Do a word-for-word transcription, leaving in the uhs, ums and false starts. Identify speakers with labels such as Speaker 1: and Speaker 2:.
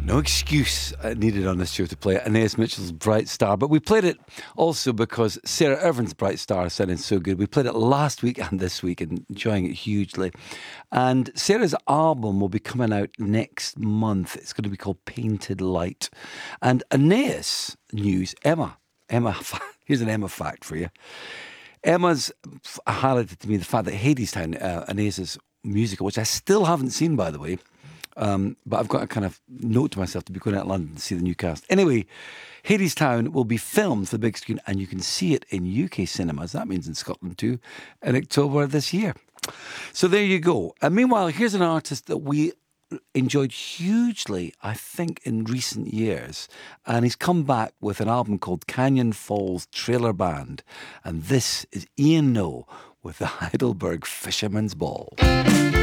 Speaker 1: No excuse uh, needed on this show to play Anais Mitchell's Bright Star, but we played it also because Sarah Irvin's Bright Star sounded so good. We played it last week and this week and enjoying it hugely. And Sarah's album will be coming out next month. It's going to be called Painted Light. And Anais news, Emma, Emma, here's an Emma fact for you. Emma's highlighted to me the fact that Hadestown, uh, Anais's musical, which I still haven't seen, by the way, Um, but I've got a kind of note to myself to be going out to London to see the new cast. Anyway, Hadestown will be filmed for the big screen and you can see it in U K cinemas. That means in Scotland too, in October this year. So there you go. And meanwhile, here's an artist that we enjoyed hugely, I think, in recent years. And he's come back with an album called Canyon Falls Trailer Band. And this is Ian Noe with the Heidelberg Fisherman's Ball.